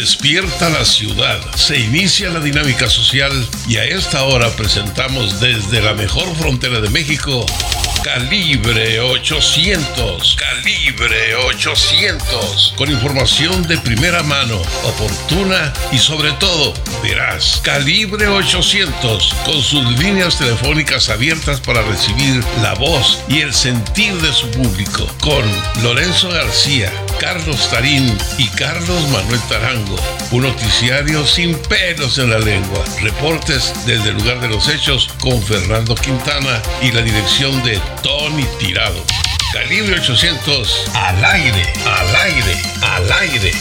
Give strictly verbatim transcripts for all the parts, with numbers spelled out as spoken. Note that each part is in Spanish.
despierta la ciudad, se inicia la dinámica social y a esta hora presentamos desde la mejor frontera de México, Calibre ochocientos, Calibre ochocientos, con información de primera mano, oportuna y sobre todo veraz. Calibre ochocientos, con sus líneas telefónicas abiertas para recibir la voz y el sentir de su público, con Lorenzo García, Carlos Tarín y Carlos Manuel Tarango. Un noticiario sin pelos en la lengua. Reportes desde el lugar de los hechos con Fernando Quintana y la dirección de Tony Tirado. Calibre ochocientos, al aire, al aire, al aire.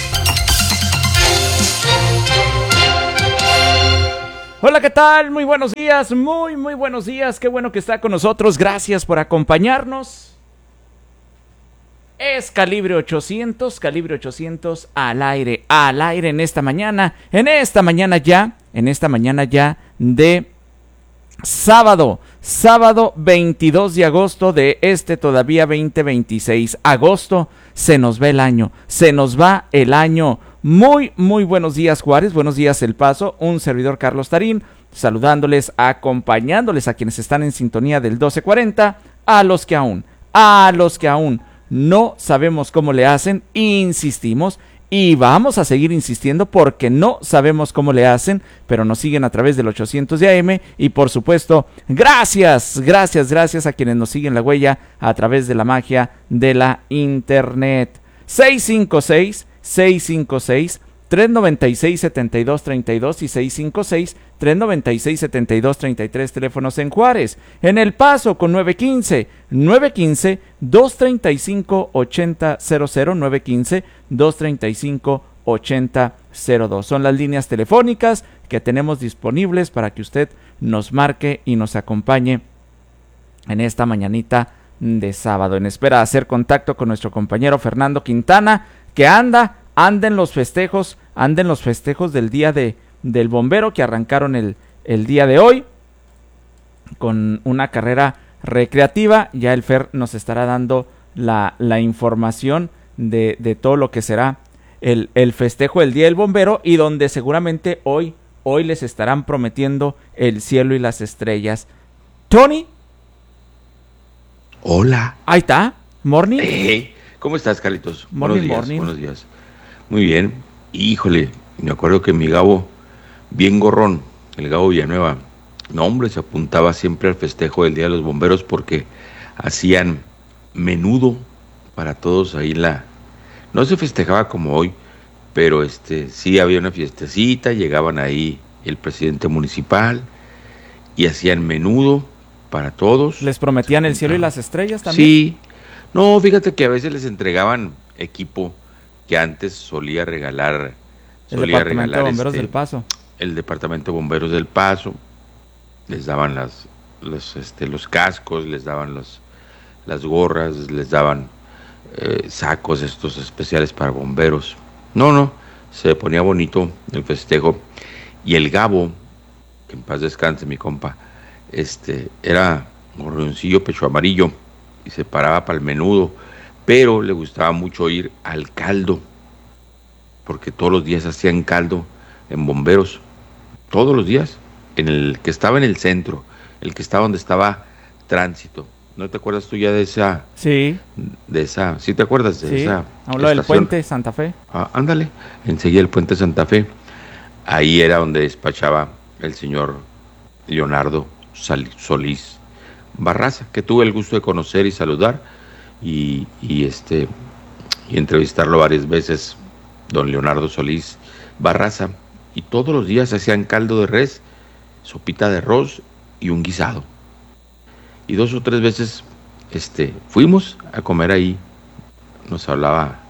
Hola, ¿qué tal? Muy buenos días, muy, muy buenos días. Qué bueno que está con nosotros. Gracias por acompañarnos. Es Calibre ochocientos, Calibre ochocientos al aire, al aire en esta mañana, en esta mañana ya, en esta mañana ya de sábado, sábado veintidós de agosto de este todavía veinte veintiséis. Agosto, se nos va el año, se nos va el año. Muy, muy buenos días, Juárez, buenos días, El Paso, un servidor Carlos Tarín, saludándoles, acompañándoles a quienes están en sintonía del doce cuarenta, a los que aún, a los que aún no sabemos cómo le hacen, insistimos y vamos a seguir insistiendo porque no sabemos cómo le hacen, pero nos siguen a través del ochocientos de A M y por supuesto, gracias, gracias, gracias a quienes nos siguen la huella a través de la magia de la internet. seis cinco seis, seis cinco seis, tres nueve seis, siete dos tres dos y seis cinco seis, tres nueve seis, siete dos tres tres, teléfonos en Juárez. En El Paso con nueve uno cinco, nueve uno cinco, dos tres cinco, ocho cero cero cero, nueve uno cinco, dos tres cinco, ocho cero cero dos. Son las líneas telefónicas que tenemos disponibles para que usted nos marque y nos acompañe en esta mañanita de sábado, en espera de hacer contacto con nuestro compañero Fernando Quintana, que anda, anda en los festejos, anda en los festejos del día de, del bombero que arrancaron el, el día de hoy con una carrera recreativa. Ya el Fer nos estará dando la, la información de, de todo lo que será el, el festejo del día del bombero y donde seguramente hoy, hoy les estarán prometiendo el cielo y las estrellas. Tony. Hola. Ahí está. Morning. Hey, ¿cómo estás, Carlitos? Morning, buenos días, morning. Buenos días. Muy bien. Híjole, me acuerdo que mi Gabo, bien gorrón, el Gabo Villanueva, no hombre, se apuntaba siempre al festejo del Día de los Bomberos porque hacían menudo para todos ahí en la... No se festejaba como hoy, pero este sí había una fiestecita, llegaban ahí el presidente municipal y hacían menudo para todos. ¿Les prometían el cielo y las estrellas también? Sí. No, fíjate que a veces les entregaban equipo que antes solía regalar. El solía Departamento regalar de Bomberos este, del Paso. El Departamento de Bomberos del Paso. Les daban las, los, este, los cascos, les daban los, las gorras, les daban eh, sacos estos especiales para bomberos. No, no, se ponía bonito el festejo. Y el Gabo, que en paz descanse mi compa, este, era gorroncillo, pecho amarillo, y se paraba para el menudo, pero le gustaba mucho ir al caldo, porque todos los días hacían caldo en bomberos, todos los días, en el que estaba en el centro, el que estaba donde estaba tránsito. ¿No te acuerdas tú ya de esa? Sí. De esa, ¿sí te acuerdas de sí. esa? A un lado del puente Santa Fe. Ah, ándale, enseguida el puente Santa Fe. Ahí era donde despachaba el señor Leonardo Solís Barraza, que tuve el gusto de conocer y saludar y, y este y entrevistarlo varias veces, don Leonardo Solís Barraza, y todos los días hacían caldo de res, sopita de arroz y un guisado. Y dos o tres veces este fuimos a comer ahí, nos hablaba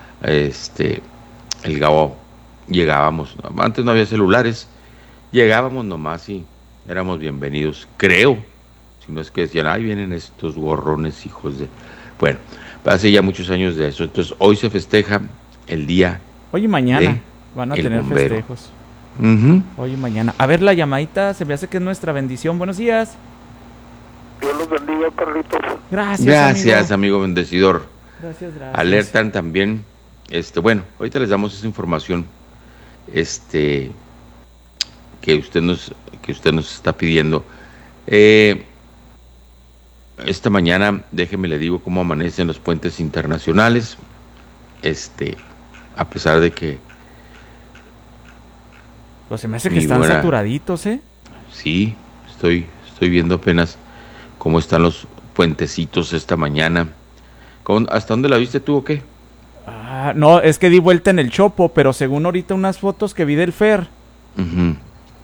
este el Gabo, llegábamos, antes no había celulares, llegábamos nomás y éramos bienvenidos, creo. Si no es que decían, ay, vienen estos gorrones, hijos de... Bueno, hace ya muchos años de eso. Entonces, hoy se festeja el día... Hoy y mañana van a tener bombero. festejos. Uh-huh. Hoy y mañana. A ver, la llamadita, se me hace que es nuestra bendición. Buenos días. Dios los bendiga, Carlitos. Gracias, Gracias, amigo. amigo bendecidor. Gracias, gracias. Alertan también, este, bueno, ahorita les damos esa información este, que usted nos, que usted nos está pidiendo. Eh, esta mañana, déjeme le digo cómo amanecen los puentes internacionales. Este, a pesar de que... Pues se me hace que están buena, saturaditos, ¿eh? Sí, estoy, estoy viendo apenas cómo están los puentecitos esta mañana. ¿Hasta dónde la viste tú o qué? Ah, no, es que di vuelta en el Chopo, pero según ahorita unas fotos que vi del Fer. Uh-huh.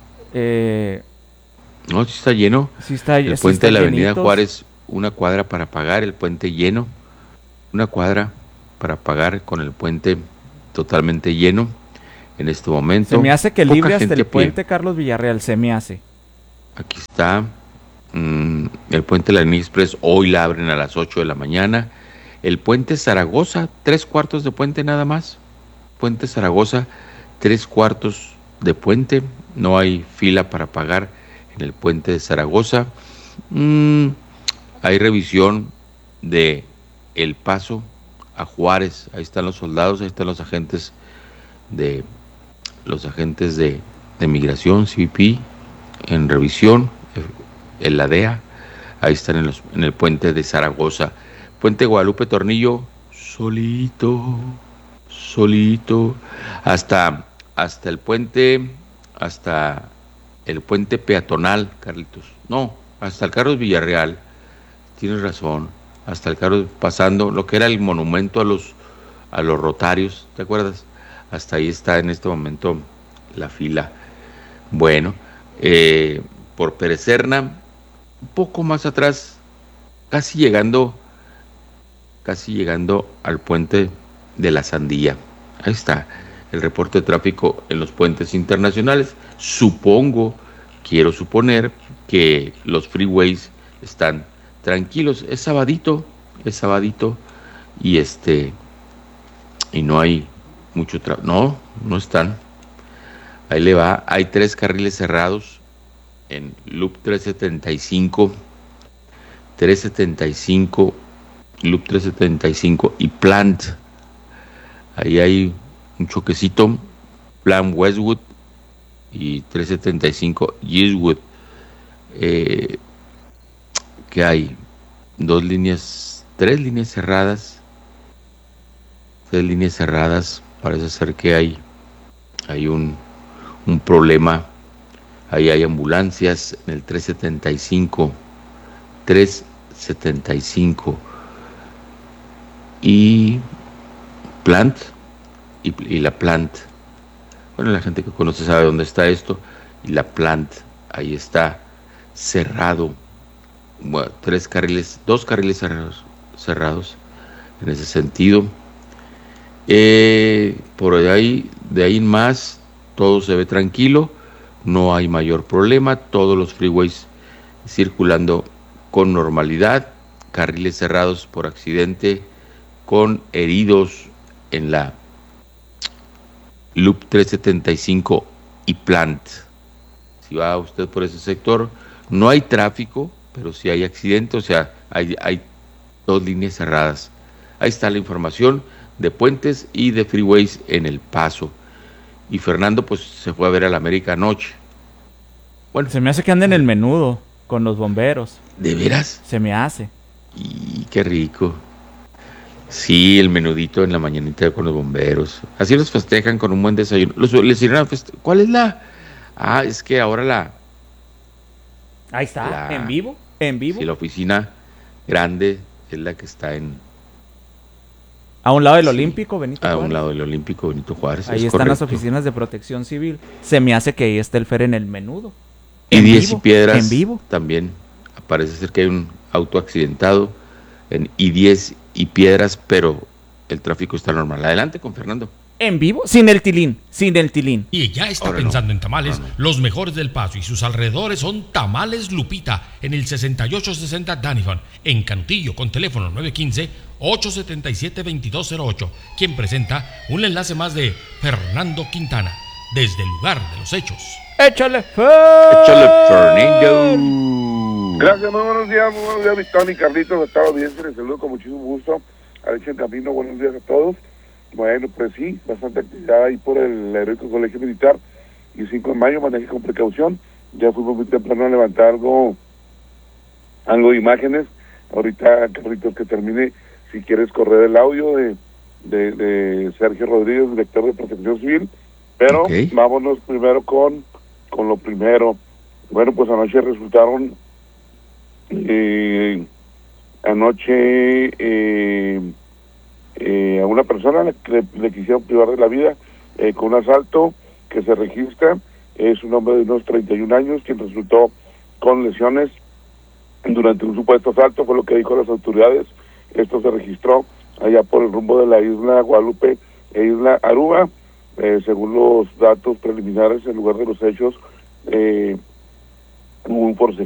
Eh, no, sí está lleno. Sí está, el sí puente está de la llenitos. Avenida Juárez, una cuadra para pagar, el puente lleno. Una cuadra para pagar con el puente totalmente lleno en este momento. Se me hace que libre hasta el puente Carlos Villarreal, se me hace. Aquí está mmm, el puente de la Avenida Express, hoy la abren a las ocho de la mañana. El puente Zaragoza, tres cuartos de puente nada más. Puente Zaragoza, tres cuartos de puente. No hay fila para pagar en el puente de Zaragoza. Mm, hay revisión de El Paso a Juárez. Ahí están los soldados, ahí están los agentes de los agentes de, de migración, C B P, en revisión, en la D E A. Ahí están en, los, en el puente de Zaragoza. Puente Guadalupe Tornillo, solito, solito, hasta, hasta el puente, hasta el puente peatonal, Carlitos. No, hasta el Carlos Villarreal, tienes razón, hasta el Carlos, pasando lo que era el monumento a los, a los rotarios, ¿te acuerdas? Hasta ahí está en este momento la fila. Bueno, eh, por Pérez Serna, un poco más atrás, casi llegando... casi llegando al puente de la Sandía. Ahí está el reporte de tráfico en los puentes internacionales. Supongo, quiero suponer, que los freeways están tranquilos. Es sabadito, es sabadito, y este, y no hay mucho tráfico. No, no están. Ahí le va. Hay tres carriles cerrados en Loop trescientos setenta y cinco, trescientos setenta y cinco, Loop trescientos setenta y cinco y Plant. Ahí hay un choquecito, Plant Westwood y trescientos setenta y cinco Eastwood. Eh, que hay dos líneas, tres líneas cerradas, tres líneas cerradas. Parece ser que hay, hay un, un problema. Ahí hay ambulancias en el trescientos setenta y cinco, trescientos setenta y cinco. Y Plant y, y la Plant. Bueno, la gente que conoce sabe dónde está esto. Y la Plant, ahí está cerrado. Bueno, tres carriles, dos carriles cerrados, cerrados en ese sentido. Eh, por ahí, de ahí en más, todo se ve tranquilo. No hay mayor problema. Todos los freeways circulando con normalidad. Carriles cerrados por accidente, con heridos en la Loop trescientos setenta y cinco y Plant. Si va usted por ese sector, no hay tráfico, pero sí hay accidente, o sea, hay, hay dos líneas cerradas. Ahí está la información de puentes y de freeways en El Paso. Y Fernando, pues, se fue a ver a la América anoche. Bueno, se me hace que anda en el menudo con los bomberos. ¿De veras? Se me hace. Y qué rico. Sí, el menudito en la mañanita con los bomberos. Así los festejan con un buen desayuno. Los, les irán a feste- ¿Cuál es la? Ah, es que ahora la... Ahí está, la, en vivo, en vivo. Sí, la oficina grande es la que está en... A un lado del sí, Olímpico, Benito A Juárez. un lado del Olímpico, Benito Juárez. Ahí es están correcto. las oficinas de protección civil. Se me hace que ahí está el Fer en el menudo. Y diez vivo, y Piedras en vivo. también. Parece ser que hay un auto accidentado en I diez y Piedras, pero el tráfico está normal. Adelante con Fernando. En vivo, sin el tilín, sin el tilín. Y ya está Ahora pensando no. en tamales. No, no. Los mejores del Paso y sus alrededores son Tamales Lupita en el sesenta y ocho sesenta Danifon, en Cantillo, con teléfono nueve uno cinco, ocho siete siete, dos dos cero ocho. Quien presenta un enlace más de Fernando Quintana, desde el lugar de los hechos. ¡Échale, Fer! Échale, Fernando. Gracias, muy buenos días, muy buenos días, mi Tony, Carlitos, de Estado Bien, les saludo con muchísimo gusto. Alex en Camino, buenos días a todos. Bueno, pues sí, bastante actividad ahí por el Heroico Colegio Militar. Y cinco de mayo, maneje con precaución. Ya fuimos muy temprano a levantar algo, algo de imágenes. Ahorita, Carlitos, que termine, si quieres correr el audio de, de, de Sergio Rodríguez, director de Protección Civil. Pero Okay. vámonos primero con, con lo primero. Bueno, pues anoche resultaron, eh, anoche eh, eh, a una persona le, le, le quisieron privar de la vida eh, con un asalto que se registra. Es un hombre de unos treinta y un años quien resultó con lesiones durante un supuesto asalto, fue lo que dijo las autoridades. Esto se registró allá por el rumbo de la isla Guadalupe e isla Aruba. Eh, según los datos preliminares, en lugar de los hechos, eh, hubo un forcejeo